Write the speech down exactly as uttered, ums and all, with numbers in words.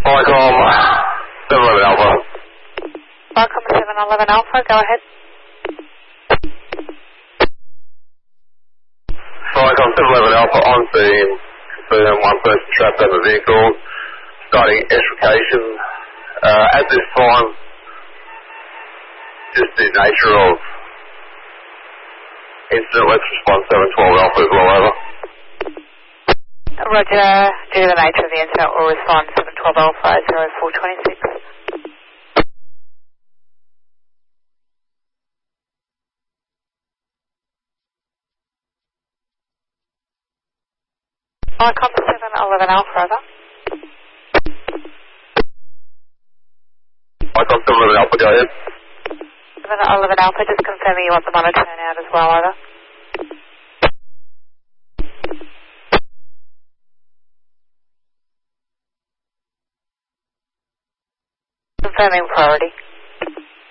Viacom seven eleven Alpha. Viacom seven eleven Alpha, go ahead. Viacom seven eleven Alpha on scene. Confirm one person trapped on the vehicle. Starting extrication. Uh, at this time, just the nature of incident, let's respond seven twelve Alpha as well, over. Roger, due to the nature of the incident, we'll respond seven twelve Alpha zero four twenty-six. Viacom seven eleven Alpha, over. Viacom seven eleven Alpha, go ahead. seven eleven Alpha, just confirming you want the monitoring out as well, over. Confirming priority.